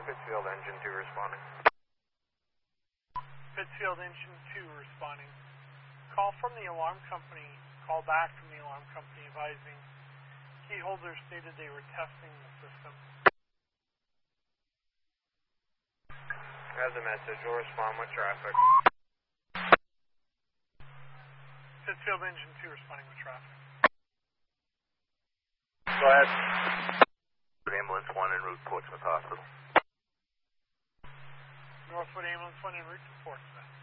Pittsfield Engine 2 responding. Pittsfield Engine 2 responding. Call from the alarm company. Call back from the alarm company advising key holders stated they were testing the system. As a message, we'll respond with traffic. Pittsfield Engine 2 responding with traffic. Go ahead. Ambulance 1 en route Portsmouth Hospital. Northwood Ambulance 1 en route to Portsmouth.